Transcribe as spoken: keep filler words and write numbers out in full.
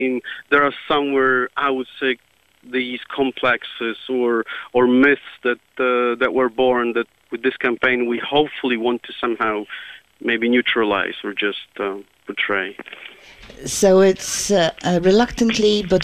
campaign, there are some where I would say these complexes or or myths that uh, that were born that with this campaign we hopefully want to somehow maybe neutralize or just uh, portray. So it's uh, uh, reluctantly but